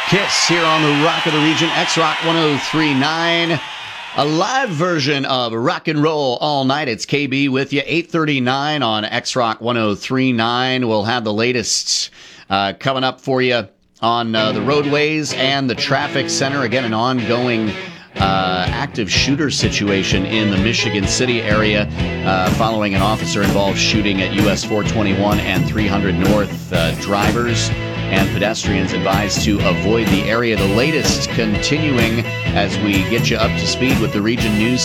Kiss here on the Rock of the Region, X-Rock 1039. A live version of Rock and Roll All Night. It's KB with you, 8:39 on X-Rock 1039. We'll have the latest coming up for you on the roadways and the traffic center. Again, an ongoing active shooter situation in the Michigan City area following an officer-involved shooting at US 421 and 300 North. Drivers and pedestrians advised to avoid the area. The latest continuing as we get you up to speed with the Region News